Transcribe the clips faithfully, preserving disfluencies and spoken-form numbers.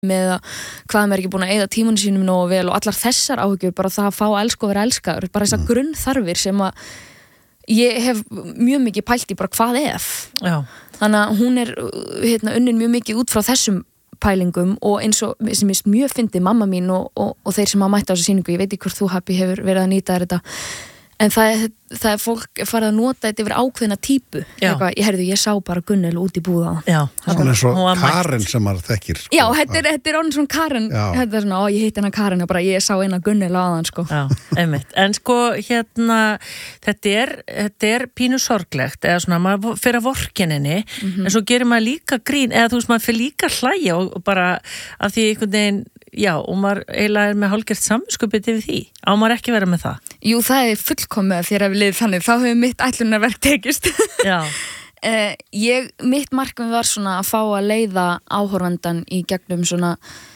með að hvað maður er ekki búin að eyða tímunum sínum nógu vel og allar þessar áhyggjur, bara það að fá að elska og vera elskaður, bara þessar mm. grunnþarfir sem að ég hef mjög mikið pælt í bara hvað ef. Já. Þannig að hún er hérna, unnin mjög mikið út frá þessum pælingum og eins og sem er mjög fyndið mamma mín og, og, og þeir sem hafa mætt á þessu sýningu, ég veit ekki hvort þú Happy hefur verið að nýta þetta, en það er, það er fólk farið að nota þetta yfir ákveðna típu. Eitthvað, ég heyrðu, ég sá bara Gunnel út í búða. Já. Svona eins og Karen sem maður þekkir. Sko. Já, þetta er, þetta er onnið svona Karen. Já. Þetta er svona, ó, ég hitt hennar Karen og bara ég sá eina Gunnel aðan, sko. Já, einmitt. En sko, hérna, þetta er, þetta er pínu sorglegt, eða svona, maður fyrir að vorkenninni, mm-hmm. en svo gerir maður líka grín, eða þú veist, maður fyrir líka hlæja og, og bara af því einhvern veginn, já, og maður eiginlega er með hálfgert samviskupið yfir því. Á maður ekki vera með það? Jú, það er fullkomið þér að við liðið þannig, þá hefur mitt ætlunarverk tekist. Já. eh, ég, mitt markmið var svona að fá að leiða áhorfandan í gegnum svona,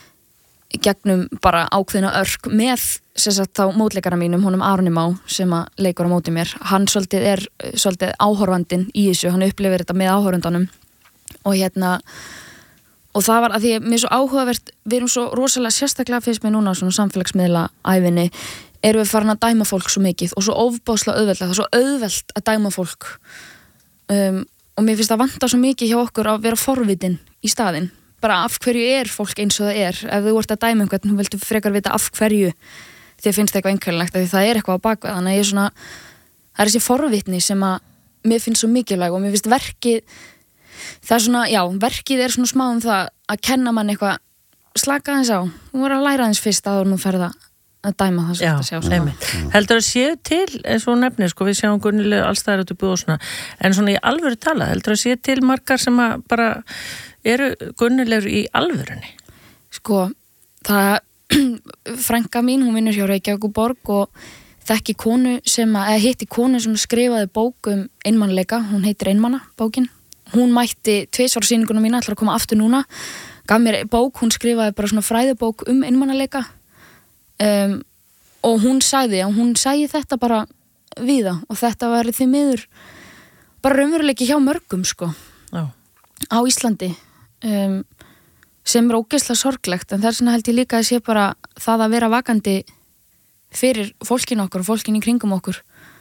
gegnum bara ákveðna örk með sem sagt þá mótleikara mínum, honum Aroni Má, sem að leikur á móti mér. Hann svolítið er svolítið áhorfandinn í þessu, hann upplifir þetta með áhorfandanum og hérna og það var að því að mér er svo áhugavert, við erum svo rosalega sérstaklega fyrst með núna svona samfélagsmiðla ævinni, erum við farin að dæma fólk svo mikið og svo ofbáslega auðvelt, það er svo auðvelt að dæma fólk um, og mér finnst það vanta svo mikið hjá okkur að vera forvitin í staðinn, bara af hverju er fólk eins og það er, ef þú ert að dæma einhvern, þú viltu frekar vita af hverju þér finnst það eitthvað einkvæðilegt, því það er eitthvað á bakveð, þannig að ég er svona, það er þessi forvitni sem að mér finnst svo mikilvæg og mér finnst verkið það er svona, já, verkið er svona smá um það að kenna mann eitthvað slaka aðeins á, þú voru að læra aðeins fyrst að þú nú ferða að dæma það sem þetta sjá svona. Já, heldur að séu til eins og nefnir, sko, við sjáum Gunnilegu allstæðar út í búið og svona, en svona í alvöru tala, heldur að séu til margar sem að bara eru Gunnilegur í alvörunni? Sko, það frænka mín, hún vinnur hjá Reykjavíkurborg og þekki konu sem að, eða hitti konu sem skrifaði bók um einmannleika, hún heitir Einmanna, bókin. Hún mætti tvisvar sýningunum mína, ætlar að koma aftur núna, gaf mér bók, hún skrifaði bara svona fræðubók um einmannaleika um, og hún sagði, og hún sagði þetta bara við það og þetta var því miður bara raunveruleiki hjá mörgum, sko, Já. á Íslandi um, sem er ógeðslega sorglegt, en það er svona held ég líka að sé bara það að vera vakandi fyrir fólkinu okkur og fólkinu í kringum okkur.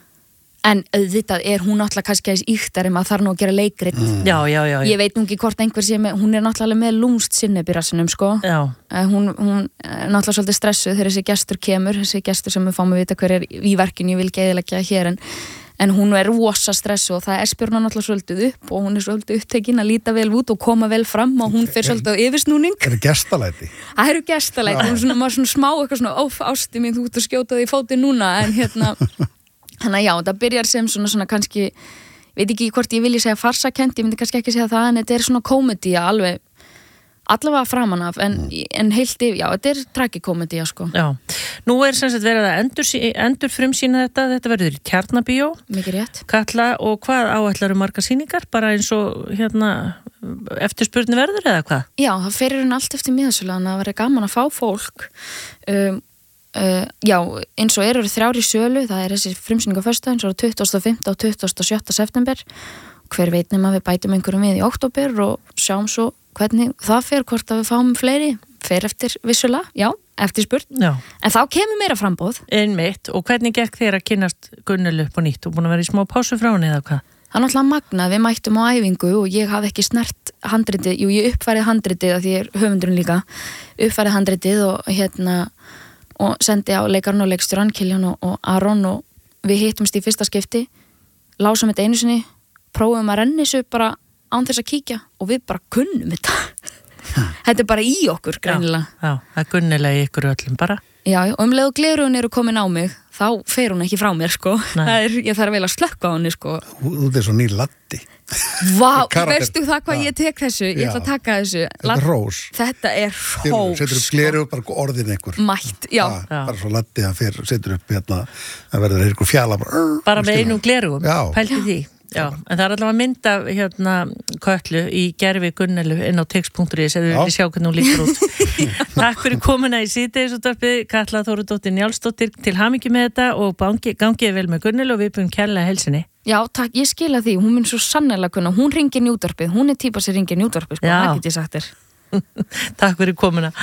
En auðvitað er hún náttúrulega kannski aðeins íktari, maður þarf nú að gera leikrit. Mm. Já, já, já, já. Ég veit nú ekki hvort einhver sé með, hún er náttúrulega með lúmst sinnebi í rassinum, sko. Já. Hún, hún er náttúrulega svolítið stressuð þegar þessi gestur kemur, þessi gestur sem við fáum að vita hver er í verkinu, ég vil ekki eðileggja hér, en, en hún er rosa stressuð og það er spjörna náttúrulega svolítið upp og hún er svolítið upptekin að líta vel út og koma vel fram og hún fer svolítið á yfirsnúning. Er það gestalæti? Það eru gestalæti, hún svona, maður svona smá eitthvað svona, óf, ásti mín, þú ert að skjóta því fótið núna, en hérna þannig að já, það byrjar sem svona, svona kannski, veit ekki hvort ég vilji segja farsakent, ég myndi kannski ekki segja það, en þetta er svona komedía alveg, allavega framan af, en, en heilt yfir, já, þetta er tragikomedía, sko. Já, nú er sem sagt verið að endur, endur frumsýna þetta, þetta verður í Tjarnabíó. Mikið rétt. Katla, og hvað áætlaru margar sýningar, bara eins og hérna eftirspurni verður eða hvað? Já, það ferir hún allt eftir miðasölu, þannig að það verður gaman að fá fólk, um, Uh, já, eins og eru þrjár í sölu, það er þessi frumsýning á föstudaginn, svo eru tuttugasta og fimmta og tuttugasta og sjötta september, hver veit nema við bætum einhverjum við í október og sjáum svo hvernig það fer, hvort að við fáum fleiri, fer eftir vissulega, já, eftir spurt, já. En þá kemur meira framboð. Einmitt, og hvernig gekk þér að kynnast Gunnelu upp og nýtt og búin að vera í smá pásu frá henni eða hvað? Það er náttúrulega magnað, við mættum á æfingu og ég hafði ekki snert handritið, jú, ég uppfærið handritið að því ég er höfundurinn líka, uppfærið handritið og hérna og sendi á leikarinn og leikstjórann Kiljan og, og Aron og við hittumst í fyrsta skipti, lásum þetta einu sinni, prófum að renna þessu bara án þess að kíkja og við bara kunnum þetta. Þetta er bara í okkur, greinilega. Já, já, það er Gunnilega í ykkur öllum bara. Já, og um leið og gleraugun eru komin á mig, þá fer hún ekki frá mér, sko. Það er, ég þarf vel að slökka á henni, sko. Þú er svo nýr laddi. Vá, veistu það hvað já. Ég tek þessu? Ég ætla að taka þessu. Þetta er rós. Þetta er rós. Setur upp gleru bara orðin einhver. Mætt, já. já. Bara svo laddi að fer, setur upp hérna, það verður einhver fjala. Bara, bara með einum glerugum, pælti því. Já, Já, en það er allavega mynd af hérna Kötlu í gerfi Gunnelu inn á tix punktur is eða við viljum sjá hvernig hún lítur út. Takk fyrir komuna í síðdegisútvarpið, Katla Þórudóttir Njálsdóttir, til hamingju með þetta og gangi, gangiði vel með Gunnelu og við búum kærlega helsinni. Já, takk, ég skila því, hún mun svo sannlega kunna, hún ringir í útvarpið, hún er típa sem ringir í útvarpið, sko, það get ég sagt þér. Takk fyrir komuna.